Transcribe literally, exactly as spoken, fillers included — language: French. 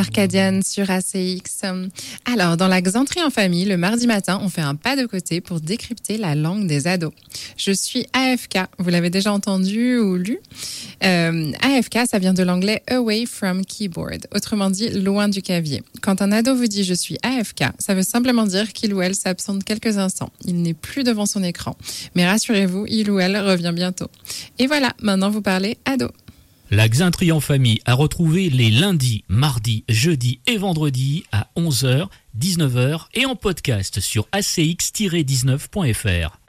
Arcadiane sur A C X. Alors, dans la Xanterie en famille, le mardi matin, on fait un pas de côté pour décrypter la langue des ados. Je suis A F K, vous l'avez déjà entendu ou lu. Euh, A F K, ça vient de l'anglais Away from Keyboard, autrement dit loin du clavier. Quand un ado vous dit « je suis A F K », ça veut simplement dire qu'il ou elle s'absente quelques instants. Il n'est plus devant son écran. Mais rassurez-vous, il ou elle revient bientôt. Et voilà, maintenant vous parlez ado. La Xanterie en famille a retrouvé les lundis, mardis, jeudis et vendredis à onze heures, dix-neuf heures et en podcast sur a c x tiret dix-neuf point f r.